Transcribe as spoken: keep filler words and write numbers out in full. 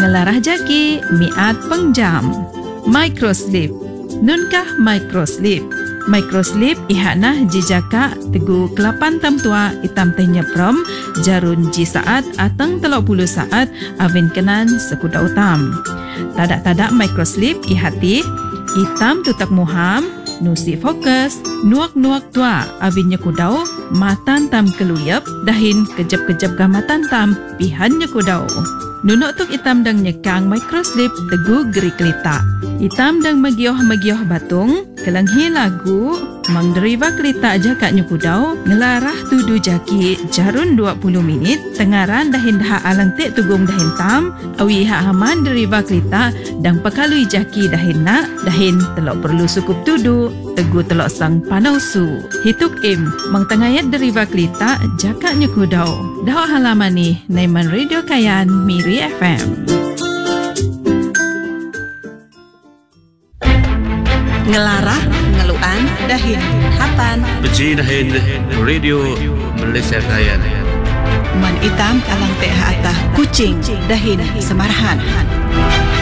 ngelarah jaki miat pengjam. Microslip. Nunkah microslip? Microslip ihana jijaka tegu kelapan tam tua itam tehnya prom jarun ji saat atang telok puluh saat avin kenan sekuda utam. Tadak-tadak microslip ihati itam tutak muham nusi fokus nuak-nuak tua avinnya kudau matan tam keluyap dahin kejap-kejap gamatan tam pihannya kudau. Nunok tuk itam dang nyekang microslip tegu geri kelita. Itam dang magioh-magioh batung kelanghi lagu mang deriva kelita jaka nyukudau ngelarah tudu jaki jarun dua puluh minit tengaran dahin daha alang tek tugung dahin tam awi ha haman deriva kelita dang pakalui jaki dahin nak dahin telok perlu sukup tudu tegu telok sang panausu. Hituk im mang tengayat deriva kelita jaka nyukudau. Dah halaman ni Naiman Radio Kayan Miri F M. Ngelarah, ngeluan, dahin, hatan. Beci dahin Radio Malaysia Kayan. Man itam kalang teh atah kucing, dahin, semarahan.